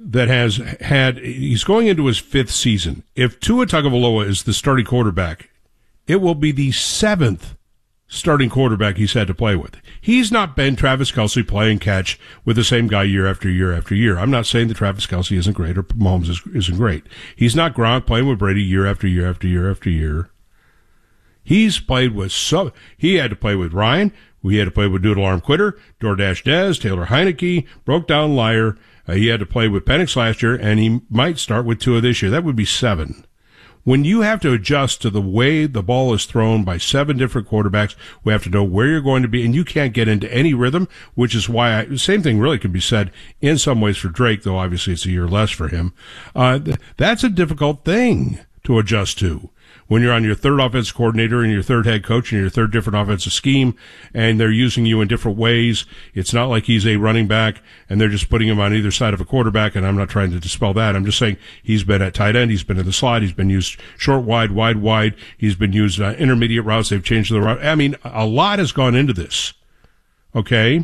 that he's going into his 5th season. If Tua Tagovailoa is the starting quarterback, it will be the 7th starting quarterback he's had to play with. He's not been Travis Kelce playing catch with the same guy year after year after year. I'm not saying that Travis Kelce isn't great or Mahomes isn't great. He's not Gronk playing with Brady year after year after year after year. He's played with he had to play with Ryan. We had to play with Doodle Arm Quitter, DoorDash Dez, Taylor Heineke, Broke Down Liar. He had to play with Penix last year, and he might start with Tua this year. That would be 7. When you have to adjust to the way the ball is thrown by 7 different quarterbacks, we have to know where you're going to be, and you can't get into any rhythm, which is why the same thing really could be said in some ways for Drake, though obviously it's a year less for him. That's a difficult thing to adjust to. When you're on your 3rd offensive coordinator and your 3rd head coach and your 3rd different offensive scheme, and they're using you in different ways, it's not like he's a running back and they're just putting him on either side of a quarterback, and I'm not trying to dispel that. I'm just saying he's been at tight end, he's been in the slot, he's been used short, wide, wide, he's been used intermediate routes, they've changed the route. I mean, a lot has gone into this, okay?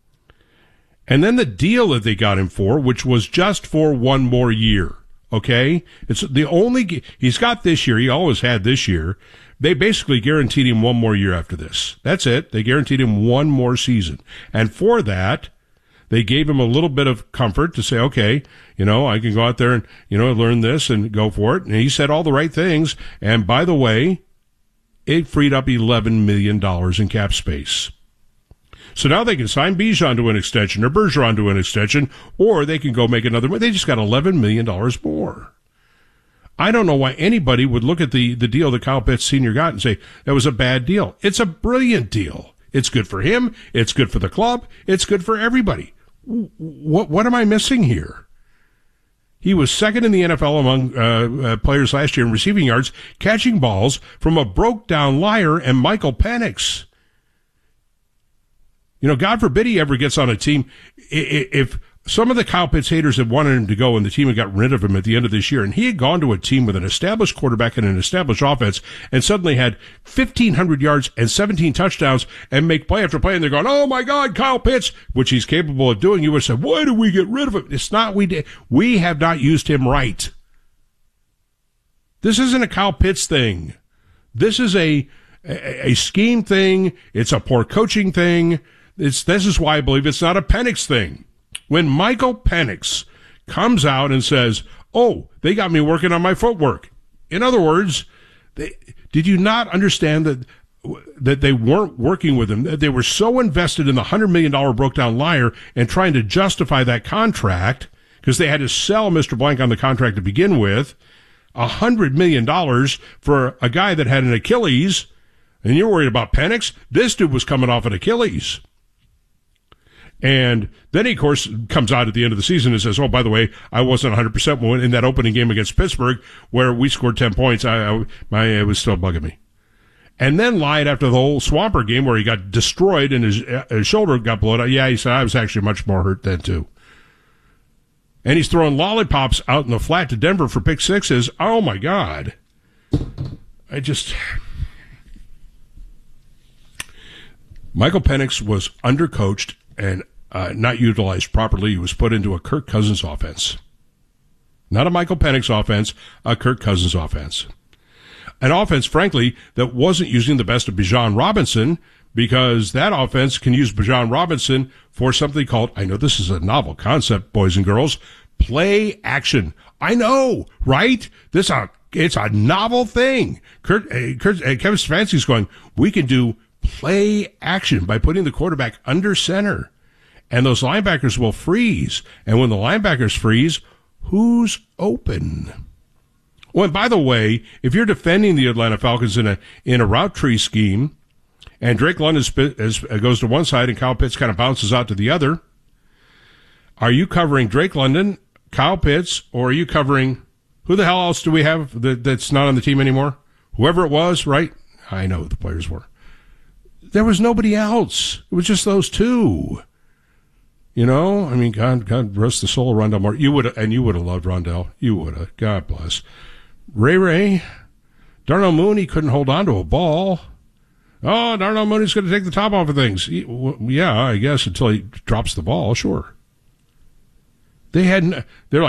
And then the deal that they got him for, which was just for 1 more year. Okay? It's the only, he's got this year, he always had this year. They basically guaranteed him 1 more year after this. That's it. They guaranteed him 1 more season. And for that, they gave him a little bit of comfort to say, okay, I can go out there and, learn this and go for it. And he said all the right things. And by the way, it freed up $11 million in cap space. So now they can sign Bijan to an extension or Bergeron to an extension, or they can go make another. They just got $11 million more. I don't know why anybody would look at the deal that Kyle Pitts Sr. got and say that was a bad deal. It's a brilliant deal. It's good for him. It's good for the club. It's good for everybody. What am I missing here? He was 2nd in the NFL among players last year in receiving yards, catching balls from a broke-down liar and Michael Penix. God forbid he ever gets on a team. If some of the Kyle Pitts haters had wanted him to go and the team had got rid of him at the end of this year, and he had gone to a team with an established quarterback and an established offense and suddenly had 1,500 yards and 17 touchdowns and make play after play, and they're going, oh my God, Kyle Pitts, which he's capable of doing, you would have said, why did we get rid of him? It's not we have not used him right. This isn't a Kyle Pitts thing. This is a scheme thing. It's a poor coaching thing. This is why I believe it's not a Penix thing. When Michael Penix comes out and says, oh, they got me working on my footwork. In other words, did you not understand that they weren't working with him? They were so invested in the $100 million broke down liar and trying to justify that contract because they had to sell Mr. Blank on the contract to begin with, $100 million for a guy that had an Achilles, and you're worried about Penix? This dude was coming off an Achilles. And then he, of course, comes out at the end of the season and says, oh, by the way, I wasn't 100% in that opening game against Pittsburgh where we scored 10 points. It was still bugging me. And then lied after the whole Swamper game where he got destroyed and his shoulder got blown out. Yeah, he said, I was actually much more hurt then, too. And he's throwing lollipops out in the flat to Denver for pick sixes. Oh, my God. Michael Penix was undercoached and not utilized properly. He was put into a Kirk Cousins offense. Not a Michael Penix offense, a Kirk Cousins offense. An offense, frankly, that wasn't using the best of Bijan Robinson because that offense can use Bijan Robinson for something called, I know this is a novel concept, boys and girls, play action. I know, right? It's a novel thing. Kevin Stefanski's going, we can do play action by putting the quarterback under center. And those linebackers will freeze. And when the linebackers freeze, who's open? Oh, and by the way, if you're defending the Atlanta Falcons in a route tree scheme, and Drake London goes to one side and Kyle Pitts kind of bounces out to the other, are you covering Drake London, Kyle Pitts, or are you covering, who the hell else do we have that's not on the team anymore? Whoever it was, right? I know who the players were. There was nobody else. It was just those two. I mean, God rest the soul of Rondell Moore. You would have loved Rondell. You would have. God bless. Ray. Darnell Mooney couldn't hold on to a ball. Oh, Darnell Mooney's going to take the top off of things. Yeah, I guess until he drops the ball, sure. They're like,